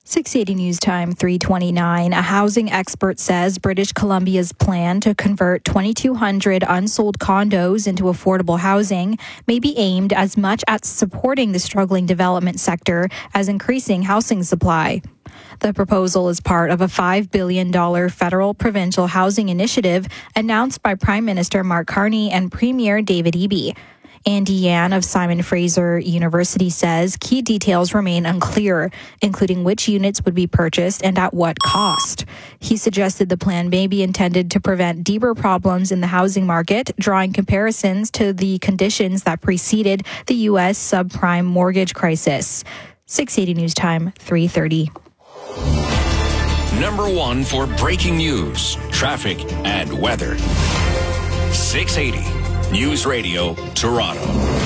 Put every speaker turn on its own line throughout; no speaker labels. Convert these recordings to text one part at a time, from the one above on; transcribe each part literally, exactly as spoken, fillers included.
six eighty News Time, three twenty-nine. A housing expert says British Columbia's plan to convert twenty-two hundred unsold condos into affordable housing may be aimed as much at supporting the struggling development sector as increasing housing supply. The proposal is part of a five billion dollars federal provincial housing initiative announced by Prime Minister Mark Carney and Premier David Eby. Andy Yan of Simon Fraser University says key details remain unclear, including which units would be purchased and at what cost. He suggested the plan may be intended to prevent deeper problems in the housing market, drawing comparisons to the conditions that preceded the U S subprime mortgage crisis. six eighty News Time, three thirty.
Number one for breaking news, traffic, and weather. six eighty News Radio, Toronto.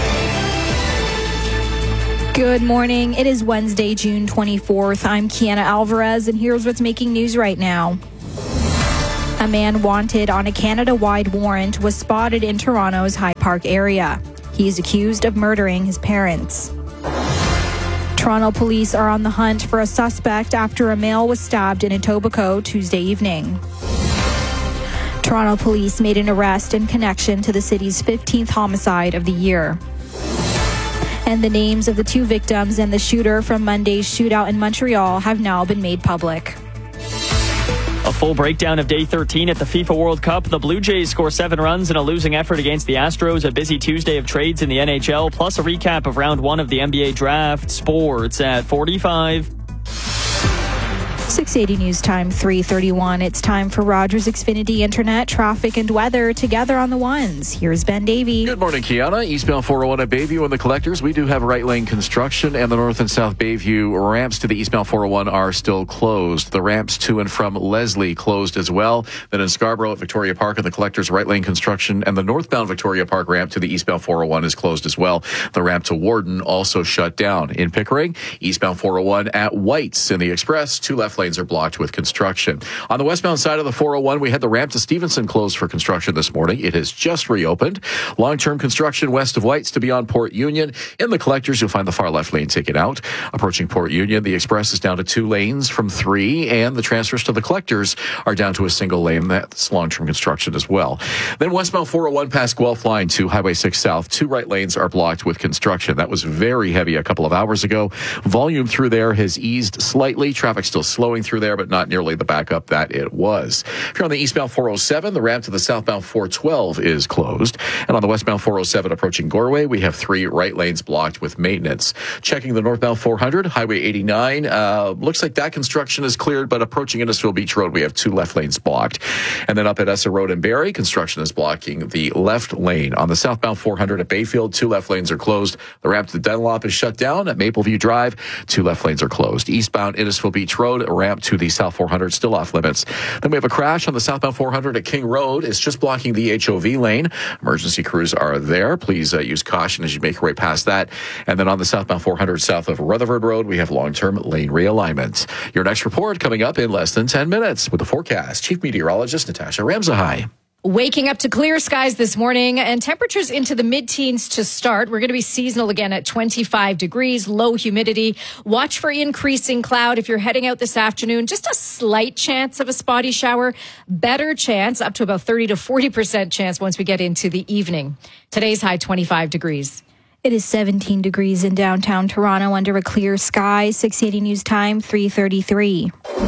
Good morning. It is Wednesday, June twenty-fourth. I'm Kiana Alvarez, and here's what's making news right now. A man wanted on a Canada-wide warrant was spotted in Toronto's High Park area. He is accused of murdering his parents. Toronto police are on the hunt for a suspect after a male was stabbed in Etobicoke Tuesday evening. Toronto police made an arrest in connection to the city's fifteenth homicide of the year. And the names of the two victims and the shooter from Monday's shootout in Montreal have now been made public.
A full breakdown of day thirteen at the FIFA World Cup. The Blue Jays score seven runs in a losing effort against the Astros. A busy Tuesday of trades in the N H L, plus a recap of round one of the N B A draft. Sports at forty-five.
six eighty News Time, three thirty-one. It's time for Rogers Xfinity Internet, traffic, and weather together on the ones. Here's Ben Davey.
Good morning, Kiana. Eastbound four oh one at Bayview and the Collectors. We do have right lane construction, and the north and south Bayview ramps to the eastbound four oh one are still closed. The ramps to and from Leslie closed as well. Then in Scarborough at Victoria Park and the Collectors, right lane construction, and the northbound Victoria Park ramp to the eastbound four oh one is closed as well. The ramp to Warden also shut down. In Pickering, eastbound four oh one at White's in the Express, two left lanes are blocked with construction. On the westbound side of the four oh one, we had the ramp to Stevenson closed for construction this morning. It has just reopened. Long-term construction west of White's to beyond Port Union. In the Collectors, you'll find the far left lane taken out. Approaching Port Union, the Express is down to two lanes from three, and the transfers to the Collectors are down to a single lane. That's long-term construction as well. Then westbound four oh one past Guelph Line to Highway six South. Two right lanes are blocked with construction. That was very heavy a couple of hours ago. Volume through there has eased slightly. Traffic still slowing through there, but not nearly the backup that it was. If you're on the eastbound four oh seven, the ramp to the southbound four twelve is closed. And on the westbound four oh seven approaching Goreway, we have three right lanes blocked with maintenance. Checking the northbound four hundred, Highway eighty-nine, uh, looks like that construction is cleared, but approaching Innisfil Beach Road, we have two left lanes blocked. And then up at Essa Road and Barrie, construction is blocking the left lane. On the southbound four hundred at Bayfield, two left lanes are closed. The ramp to Dunlop is shut down. At Mapleview Drive, two left lanes are closed. Eastbound Innisfil Beach Road, a ramp to the south four hundred still off limits. Then we have a crash on the southbound four hundred at King Road. It's just blocking the H O V lane. Emergency crews are there. Please uh, use caution as you make your way past that. And then on the southbound four hundred south of Rutherford Road, we have long-term lane realignment. Your next report coming up in less than ten minutes with the forecast. Chief Meteorologist Natasha Ramzahai.
Waking up to clear skies this morning and temperatures into the mid-teens to start. We're going to be seasonal again at twenty-five degrees, low humidity. Watch for increasing cloud if you're heading out this afternoon. Just a slight chance of a spotty shower. Better chance, up to about thirty to forty percent chance once we get into the evening. Today's high twenty-five degrees.
It is seventeen degrees in downtown Toronto under a clear sky. six eighty News Time, three thirty-three.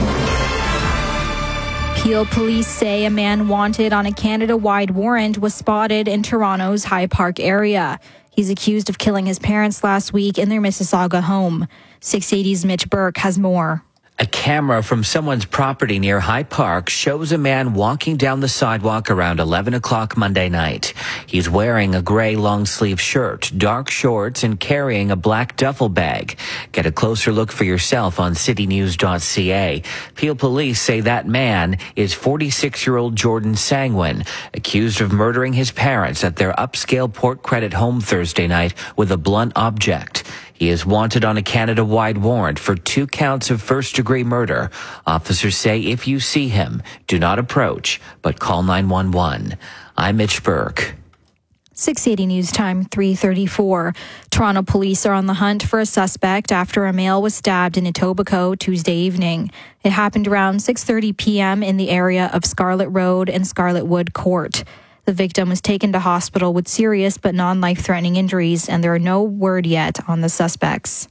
Peel police say a man wanted on a Canada-wide warrant was spotted in Toronto's High Park area. He's accused of killing his parents last week in their Mississauga home. six eighty's Mitch Burke has more.
A camera from someone's property near High Park shows a man walking down the sidewalk around eleven o'clock Monday night. He's wearing a gray long-sleeve shirt, dark shorts, and carrying a black duffel bag. Get a closer look for yourself on city news dot c a. Peel police say that man is forty-six-year-old Jordan Sangwin, accused of murdering his parents at their upscale Port Credit home Thursday night with a blunt object. He is wanted on a Canada-wide warrant for two counts of first-degree murder. Officers say if you see him, do not approach, but call nine one one. I'm Mitch Burke.
six eighty News Time, three thirty-four. Toronto police are on the hunt for a suspect after a male was stabbed in Etobicoke Tuesday evening. It happened around six thirty p.m. in the area of Scarlet Road and Scarlet Wood Court. The victim was taken to hospital with serious but non-life-threatening injuries, and there are no word yet on the suspects.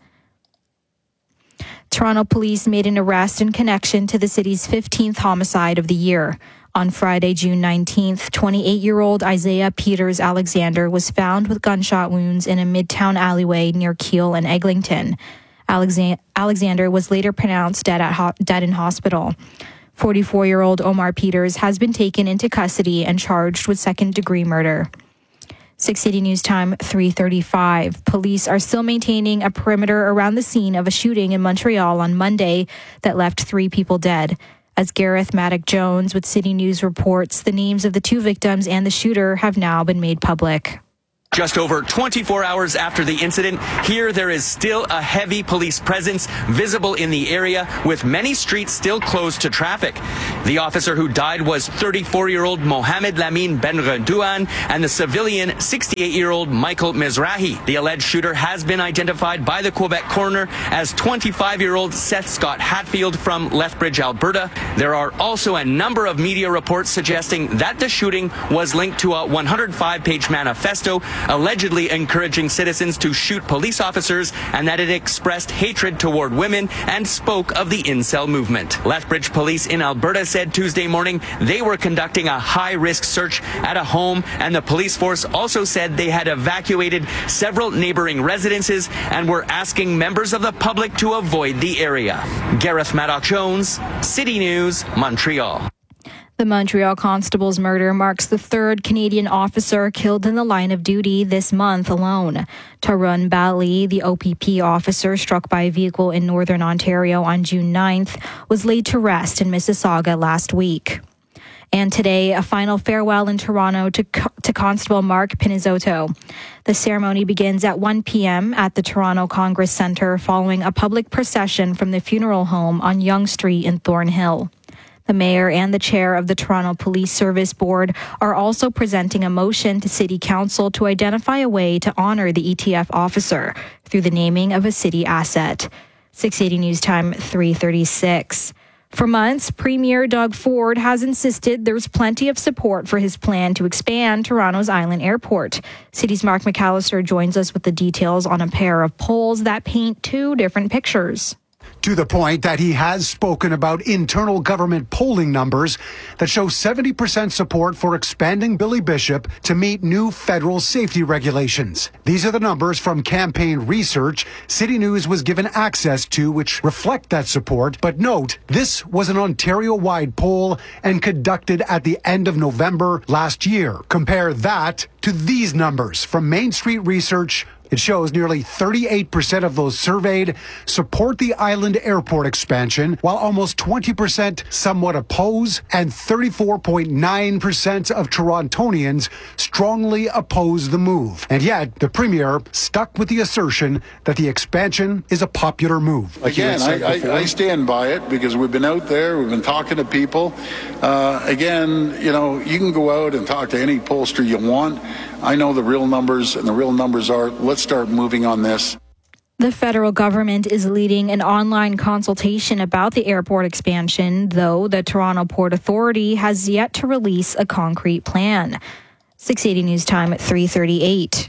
Toronto police made an arrest in connection to the city's fifteenth homicide of the year. On Friday, June nineteenth, twenty-eight-year-old Isaiah Peters Alexander was found with gunshot wounds in a midtown alleyway near Keele and Eglinton. Alexa- Alexander was later pronounced dead, at ho- dead in hospital. forty-four-year-old Omar Peters has been taken into custody and charged with second-degree murder. six eighty News Time, three thirty-five. Police are still maintaining a perimeter around the scene of a shooting in Montreal on Monday that left three people dead. As Gareth Maddock-Jones with City News reports, the names of the two victims and the shooter have now been made public.
Just over twenty-four hours after the incident, here there is still a heavy police presence visible in the area, with many streets still closed to traffic. The officer who died was thirty-four-year-old Mohamed Lamine Benredouan and the civilian sixty-eight-year-old Michael Mizrahi. The alleged shooter has been identified by the Quebec coroner as twenty-five-year-old Seth Scott Hatfield from Lethbridge, Alberta. There are also a number of media reports suggesting that the shooting was linked to a one hundred five page manifesto allegedly encouraging citizens to shoot police officers, and that it expressed hatred toward women and spoke of the incel movement. Lethbridge police in Alberta said Tuesday morning they were conducting a high-risk search at a home, and the police force also said they had evacuated several neighboring residences and were asking members of the public to avoid the area. Gareth Maddock-Jones, City News, Montreal.
The Montreal constable's murder marks the third Canadian officer killed in the line of duty this month alone. Tarun Bali, the O P P officer struck by a vehicle in northern Ontario on June ninth, was laid to rest in Mississauga last week. And today, a final farewell in Toronto to, to Constable Mark Pinizotto. The ceremony begins at one p.m. at the Toronto Congress Centre following a public procession from the funeral home on Yonge Street in Thornhill. The mayor and the chair of the Toronto Police Service Board are also presenting a motion to City Council to identify a way to honor the E T F officer through the naming of a city asset. six eighty News Time, three thirty-six. For months, Premier Doug Ford has insisted there's plenty of support for his plan to expand Toronto's Island Airport. City's Mark McAllister joins us with the details on a pair of polls that paint two different pictures.
To the point that he has spoken about internal government polling numbers that show seventy percent support for expanding Billy Bishop to meet new federal safety regulations. These are the numbers from campaign research City News was given access to, which reflect that support. But note, this was an Ontario-wide poll and conducted at the end of November last year. Compare that to these numbers from Main Street Research. It shows nearly thirty-eight percent of those surveyed support the Island Airport expansion, while almost twenty percent somewhat oppose, and thirty-four point nine percent of Torontonians strongly oppose the move. And yet, the Premier stuck with the assertion that the expansion is a popular move.
Again, I, I, I stand by it because we've been out there, we've been talking to people. Uh, again, you know, you can go out and talk to any pollster you want. I know the real numbers, and the real numbers are, let's start moving on this.
The federal government is leading an online consultation about the airport expansion, though the Toronto Port Authority has yet to release a concrete plan. six eighty News Time at three thirty-eight.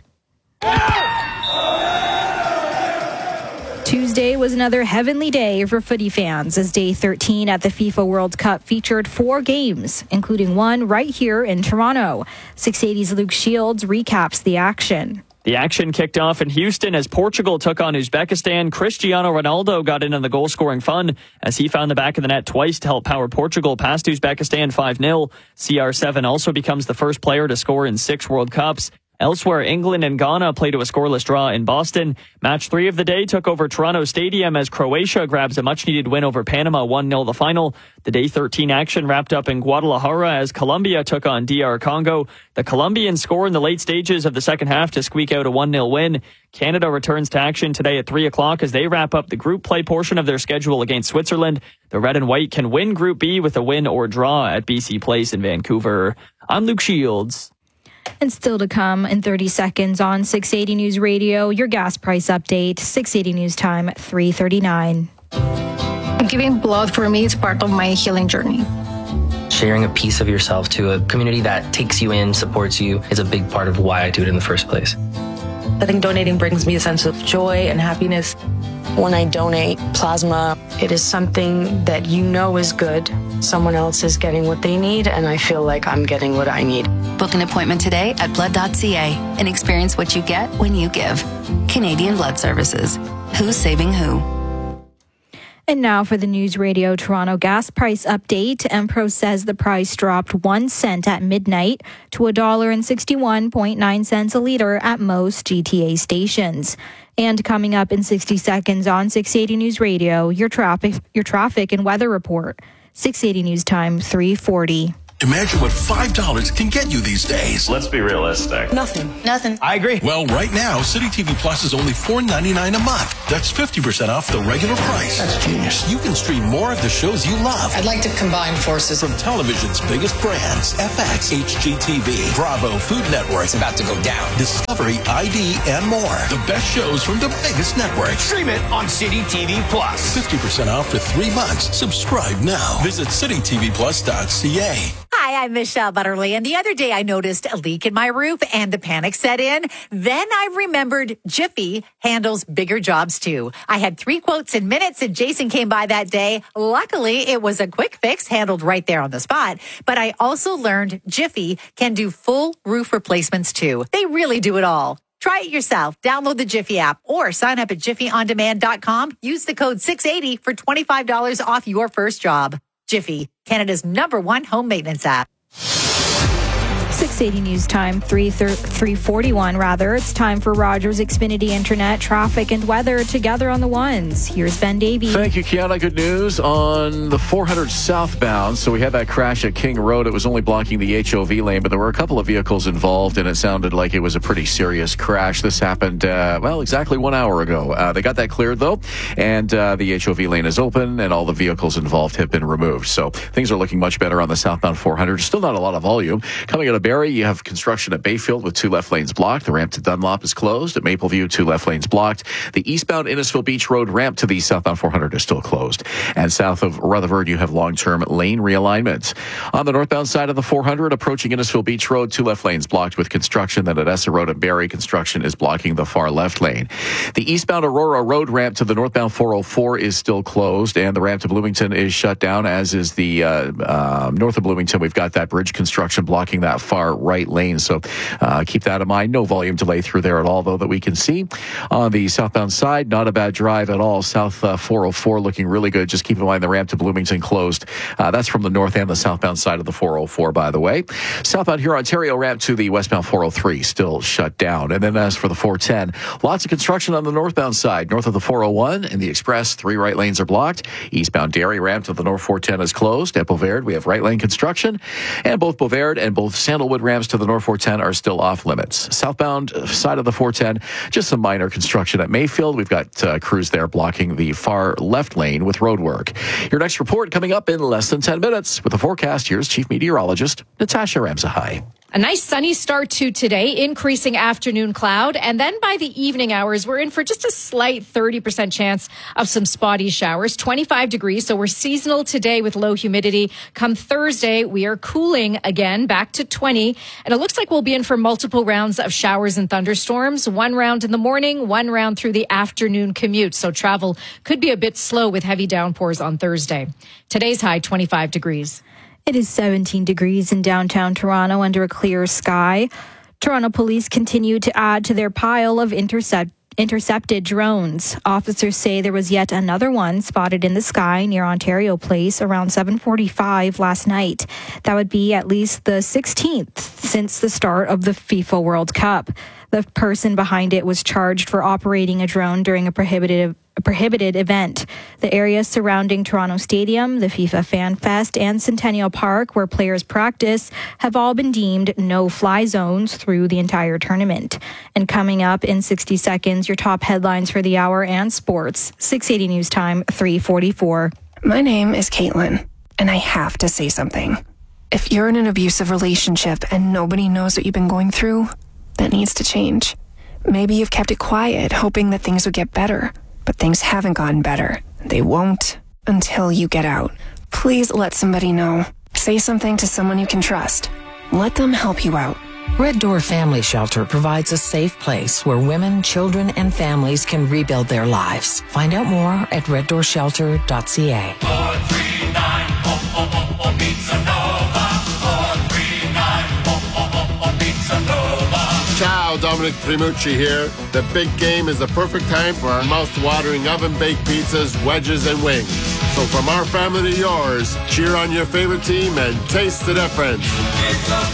Tuesday was another heavenly day for footy fans as day thirteen at the FIFA World Cup featured four games, including one right here in Toronto. six eighty's Luke Shields recaps the action.
The action kicked off in Houston as Portugal took on Uzbekistan. Cristiano Ronaldo got in on the goal-scoring fun as he found the back of the net twice to help power Portugal past Uzbekistan five nil. C R seven also becomes the first player to score in six World Cups. Elsewhere, England and Ghana played to a scoreless draw in Boston. Match three of the day took over Toronto Stadium as Croatia grabs a much-needed win over Panama, one nil the final. The day thirteen action wrapped up in Guadalajara as Colombia took on D R Congo. The Colombians score in the late stages of the second half to squeak out a one nil win. Canada returns to action today at three o'clock as they wrap up the group play portion of their schedule against Switzerland. The Red and White can win Group B with a win or draw at B C Place in Vancouver. I'm Luke Shields.
And still to come in thirty seconds on six eighty News Radio, your gas price update, six eighty News Time, three thirty-nine.
Giving blood for me is part of my healing journey.
Sharing a piece of yourself to a community that takes you in, supports you, is a big part of why I do it in the first place.
I think donating brings me a sense of joy and happiness. When I donate plasma, it is something that you know is good. Someone else is getting what they need, and I feel like I'm getting what I need.
Book an appointment today at blood dot c a and experience what you get when you give. Canadian Blood Services. Who's saving who?
And now for the News Radio Toronto gas price update. Empro says the price dropped one cent at midnight to one dollar and sixty-one point nine cents a litre at most G T A stations. And coming up in sixty seconds on six eighty News Radio, your traffic, your traffic and weather report. six eighty News Time, three forty.
Imagine what five dollars can get you these days.
Let's be realistic.
Nothing.
Nothing.
I agree.
Well, right now, City T V Plus is only four ninety-nine a month. That's fifty percent off the regular price.
That's genius.
You can stream more of the shows you love.
I'd like to combine forces.
From television's biggest brands, F X, H G T V, Bravo, Food Network.
It's about to go down.
Discovery, I D, and more. The best shows from the biggest networks.
Stream it on City T V Plus.
fifty percent off for three months. Subscribe now. Visit city t v plus dot c a.
Hi, I'm Michelle Butterly, and the other day I noticed a leak in my roof and the panic set in. Then I remembered Jiffy handles bigger jobs too. I had three quotes in minutes and Jason came by that day. Luckily, it was a quick fix handled right there on the spot. But I also learned Jiffy can do full roof replacements too. They really do it all. Try it yourself. Download the Jiffy app or sign up at jiffy on demand dot com. Use the code six eighty for twenty-five dollars off your first job. Jiffy, Canada's number one home maintenance app.
six eighty News Time, three forty-one rather. It's time for Rogers Xfinity Internet, traffic and weather together on the ones. Here's Ben Davey.
Thank you, Kiana. Good news on the four hundred southbound. So we had that crash at King Road. It was only blocking the H O V lane, but there were a couple of vehicles involved, and it sounded like it was a pretty serious crash. This happened, uh, well, exactly one hour ago. Uh, they got that cleared, though, and uh, the H O V lane is open, and all the vehicles involved have been removed. So things are looking much better on the southbound four hundred. Still not a lot of volume. Coming out of Barrie, you have construction at Bayfield with two left lanes blocked. The ramp to Dunlop is closed. At Mapleview, two left lanes blocked. The eastbound Innisfil Beach Road ramp to the southbound four hundred is still closed. And south of Rutherford, you have long-term lane realignment. On the northbound side of the four hundred, approaching Innisfil Beach Road, two left lanes blocked with construction. Then at Essa Road and Barrie, construction is blocking the far left lane. The eastbound Aurora Road ramp to the northbound four oh four is still closed, and the ramp to Bloomington is shut down, as is the uh, uh, north of Bloomington. We've got that bridge construction blocking that far right lane, so uh, keep that in mind. No volume delay through there at all, though, that we can see. On the southbound side, not a bad drive at all. South uh, four oh four looking really good. Just keep in mind the ramp to Bloomington closed. Uh, that's from the north and the southbound side of the four oh four, by the way. Southbound here, Ontario ramp to the westbound four oh three still shut down. And then as for the four ten, lots of construction on the northbound side. North of the four oh one and the Express, three right lanes are blocked. Eastbound Derry ramp to the north four ten is closed. At Beauvard, we have right lane construction. And both Beauvard and both Sandalwood ramps to the north four ten are still off limits. Southbound side of the four ten, just some minor construction at Mayfield. We've got uh, crews there blocking the far left lane with road work. Your next report coming up in less than ten minutes. With the forecast, here's Chief Meteorologist Natasha Ramsahai.
A nice sunny start to today, increasing afternoon cloud. And then by the evening hours, we're in for just a slight thirty percent chance of some spotty showers, twenty-five degrees. So we're seasonal today with low humidity. Come Thursday, we are cooling again back to twenty. And it looks like we'll be in for multiple rounds of showers and thunderstorms. One round in the morning, one round through the afternoon commute. So travel could be a bit slow with heavy downpours on Thursday. Today's high, twenty-five degrees.
It is seventeen degrees in downtown Toronto under a clear sky. Toronto police continue to add to their pile of intercept intercepted drones. Officers say there was yet another one spotted in the sky near Ontario Place around seven forty-five last night. That would be at least the sixteenth since the start of the FIFA World Cup. The person behind it was charged for operating a drone during a prohibited a prohibited event. The areas surrounding Toronto Stadium, the FIFA Fan Fest, and Centennial Park, where players practice, have all been deemed no-fly zones through the entire tournament. And coming up in sixty seconds, your top headlines for the hour and sports. six eighty News Time, three forty-four.
My name is Caitlin, and I have to say something.
If you're in an abusive relationship and nobody knows what you've been going through, that needs to change. Maybe you've kept it quiet, hoping that things would get better, but things haven't gotten better. They won't until you get out. Please let somebody know. Say something to someone you can trust. Let them help you out.
Red Door Family Shelter provides a safe place where women, children, and families can rebuild their lives. Find out more at red door shelter dot c a.
four three nine, oh, oh, oh, oh, Pizza Nova. four three nine, oh, oh, oh, oh, Pizza Nova.
Ciao, Dominic Primucci here. The big game is the perfect time for our mouth-watering oven-baked pizzas, wedges, and wings. So from our family to yours, cheer on your favorite team and taste the difference.
Pizza